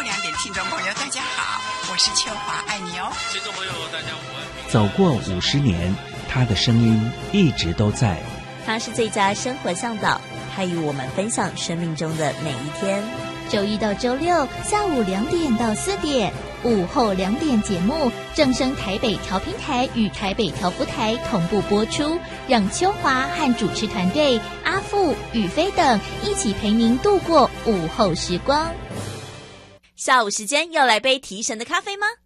2点听众朋友大家好，我是秋华，爱你哦。 听众朋友大家午安。 走过50年，他的声音一直都在。 他是最佳生活向导，他与我们分享生命中的每一天。 周一到周六下午2点到4点，午后2点节目正声台北调频台与台北调福台同步播出，让秋华和主持团队阿富、宇飞等一起陪您度过午后时光。 下午时间要来杯提神的咖啡吗？